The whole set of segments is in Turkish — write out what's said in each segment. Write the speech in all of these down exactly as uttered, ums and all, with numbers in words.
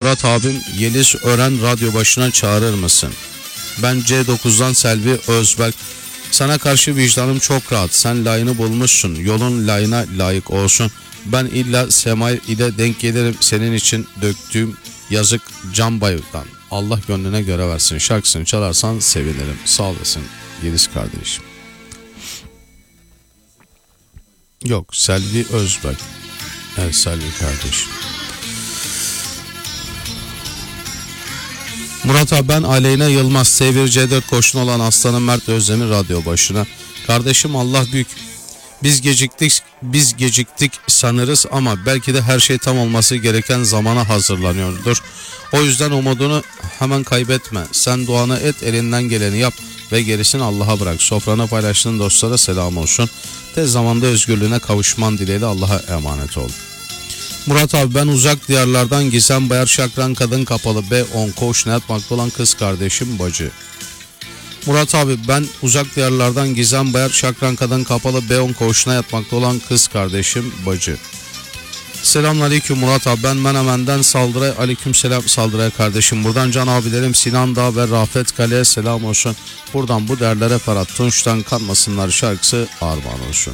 Murat abim Yeliz Ören radyo başına çağırır mısın? Ben C dokuzdan Selvi Özberk. Sana karşı vicdanım çok rahat. Sen layığını bulmuşsun. Yolun layığına layık olsun. Ben illa Semay ile denk gelirim. Senin için döktüğüm yazık can bayırdan. Allah gönlüne göre versin. Şarkısını çalarsan sevinirim. Sağ olasın Yeliz kardeşim. Yok, Selvi Özberk. Evet, Selvi kardeşim. Murat abi, ben Aleyna Yılmaz. S bir C dört koşun olan aslanım Mert Özdemir radyo başına. Kardeşim, Allah büyük. Biz geciktik, biz geciktik sanırız ama belki de her şey tam olması gereken zamana hazırlanıyordur. O yüzden umudunu hemen kaybetme. Sen duanı et, elinden geleni yap ve gerisini Allah'a bırak. Sofranı paylaştığın dostlara selam olsun. Tez zamanda özgürlüğüne kavuşman dileğiyle Allah'a emanet ol. Murat abi, ben uzak diyarlardan Gizem Bayar Şakran Kadın Kapalı B on koğuşuna yatmakta olan kız kardeşim bacı. Murat abi, ben uzak diyarlardan Gizem Bayar Şakran Kadın Kapalı B on koğuşuna yatmakta olan kız kardeşim bacı. Selamünaleyküm Murat abi, ben Menemen'den Saldıray. Aleyküm selam Saldıray kardeşim. Buradan can abilerim Sinan Dağ ve Rafet Kale'ye selam olsun. Buradan bu derlere Ferhat Tunç'tan Kanmasınlar şarkısı armağan olsun.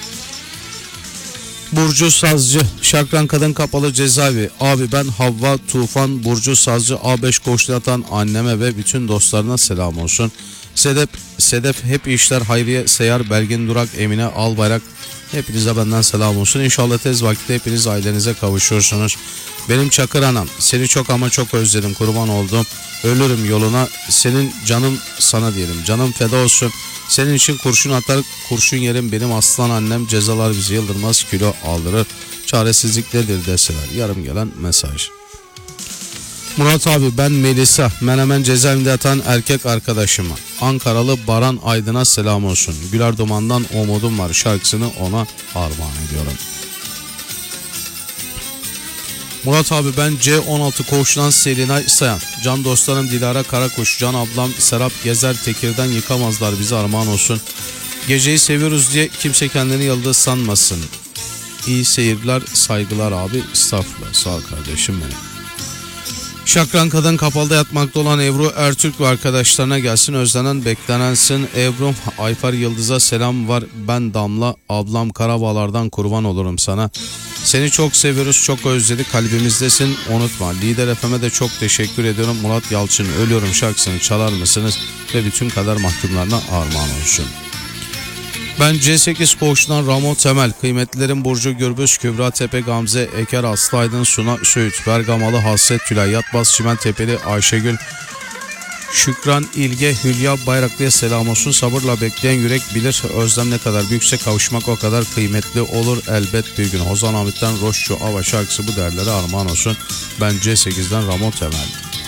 Burcu Sazcı Şakran Kadın Kapalı Cezaevi. Abi, ben Havva Tufan Burcu Sazcı A beş koğuşta yatan anneme ve bütün dostlarına selam olsun. Sedef, Sedef Hep İşler Hayriye Seyar Belgin Durak Emine Albayrak, hepinize benden selam olsun. İnşallah tez vakitte hepiniz ailenize kavuşursunuz. Benim Çakır anam, seni çok ama çok özledim, kurban oldum. Ölürüm yoluna, senin canım sana diyelim, canım feda olsun. Senin için kurşun atar, kurşun yerim benim aslan annem. Cezalar bizi yıldırmaz, kilo aldırır. Çaresizlik nedir deseler. Yarım gelen mesaj. Murat abi, ben Melisa. Menemen cezaevinde yatan erkek arkadaşıma, Ankaralı Baran Aydın'a selam olsun. Güler Duman'dan umudum var şarkısını ona armağan ediyorum. Murat abi, ben C on altı koğuşundan Selinay Sayan. Can dostlarım Dilara Karakuş, Can ablam Serap Gezer Tekir'den yıkamazlar bizi armağan olsun. Geceyi seviyoruz diye kimse kendini yıldız sanmasın. İyi seyirler, saygılar abi. Estağfurullah, sağ ol kardeşim benim. Şakran Kadın Kapalı'da yatmakta olan Ebru Ertürk ve arkadaşlarına gelsin. Özlenen beklenensin. Ebru'm, Ayfer Yıldız'a selam var. Ben Damla, ablam Karabağlar'dan kurban olurum sana. Seni çok seviyoruz, çok özledik, kalbimizdesin, unutma. Lider F M'e de çok teşekkür ediyorum. Murat Yalçın Ölüyorum şarkısını çalar mısınız? Ve bütün kader mahkumlarına armağan olsun. Ben C sekiz koğuşundan Ramo Temel, kıymetlilerin Burcu Gürbüz, Kübra Tepe Gamze, Eker Aslıaydın, Suna Söğüt, Bergamalı Hasret Tülay, Yatbaz Çimen Tepeli Ayşegül, Şükran İlge, Hülya Bayraklı'ya selam olsun. Sabırla bekleyen yürek bilir, özlem ne kadar büyükse kavuşmak o kadar kıymetli olur elbet bir gün. Ozan Ahmet'ten Roşçu Ava şarkısı bu derlere armağan olsun. Ben C sekizden Ramo Temel.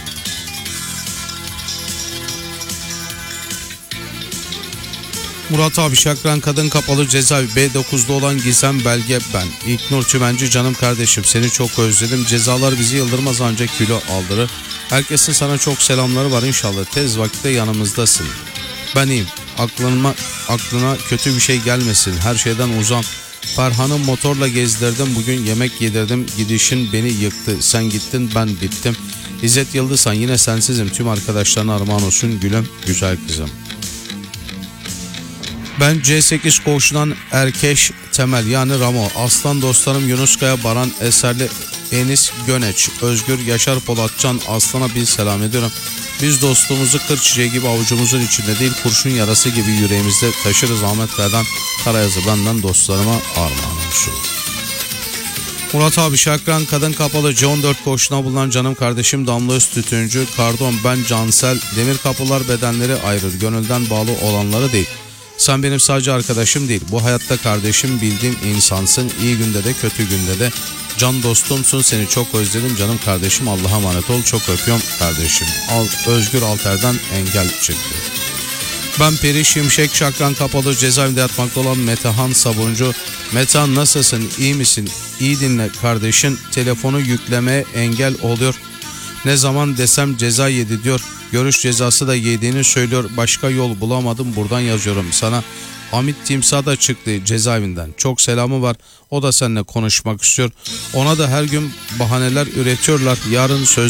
Murat abi, Şakran Kadın Kapalı Cezaevi B dokuzda olan Gizem Belge ben. İlknur Çimenci, canım kardeşim, seni çok özledim. Cezalar bizi yıldırmaz ancak kilo aldırır. Herkesin sana çok selamları var, inşallah tez vakitte yanımızdasın. Ben iyiyim. Aklına, aklına kötü bir şey gelmesin. Her şeyden uzan. Ferhan'ı motorla gezdirdim. Bugün yemek yedirdim. Gidişin beni yıktı. Sen gittin, ben bittim. İzzet Yıldızhan, yine sensizim. Tüm arkadaşlarına armağan olsun. Gülüm, güzel kızım. Ben C sekiz koğuşundan Erkeş Temel yani Ramo. Aslan dostlarım Yunus Kaya, Baran Eserli, Enis Göneç, Özgür Yaşar Polatcan, Aslan'a bir selam ediyorum. Biz dostluğumuzu kır çiçeği gibi avucumuzun içinde değil, kurşun yarası gibi yüreğimizde taşırız. Ahmet Kaya'dan Karayazı benden dostlarıma armağan olsun. Murat abi, Şakran Kadın Kapalı C on dört koğuşuna bulunan canım kardeşim Damla Öztütüncü, Kardon ben Cansel. Demir kapılar bedenleri ayırır, gönülden bağlı olanları değil. Sen benim sadece arkadaşım değil, bu hayatta kardeşim, bildiğim insansın. İyi günde de kötü günde de can dostumsun. Seni çok özledim canım kardeşim. Allah'a emanet ol. Çok öpüyorum kardeşim. Al, Özgür Alter'den engel çıktı. Ben Peri Şimşek, Şakran Kapalı Cezaevinde yatmakta olan Metehan Sabuncu. Metehan, nasılsın? İyi misin? İyi dinle kardeşin. Telefonu yüklemeye engel oluyor. Ne zaman desem ceza yedi diyor. Görüş cezası da yediğini söylüyor. Başka yol bulamadım, buradan yazıyorum sana. Hamit Timsah da çıktı cezaevinden. Çok selamı var. O da seninle konuşmak istiyor. Ona da her gün bahaneler üretiyorlar. Yarın söz